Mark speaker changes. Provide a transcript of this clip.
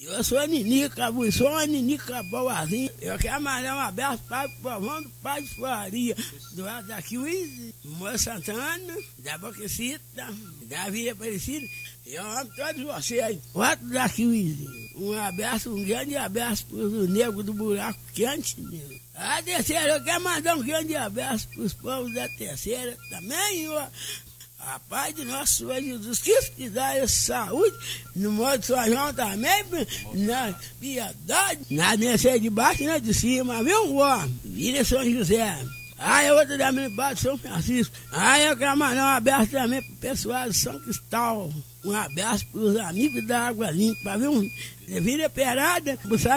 Speaker 1: Eu sou a Ninica, sou a Ninica Boazinha. Eu quero mandar um abraço para o povão do Pai de Faria, do lado da Quiz, Moça Santana, da Boquecita, da Vila Aparecida. Eu amo todos vocês, voto da Quiz. Um abraço, um grande abraço para os negros do buraco quente. A terceira, eu quero mandar um grande abraço para os povos da terceira também, ó. A paz de nosso Senhor Jesus Cristo, que dá essa saúde, no modo de São João também, na piedade, na descer de baixo e na de cima, viu, ó? Vira São José. É outra da minha parte, São Francisco. Eu quero mandar um abraço também pro pessoal de São Cristóvão. Um abraço pros amigos da Água Limpa, viu? Vira Perada,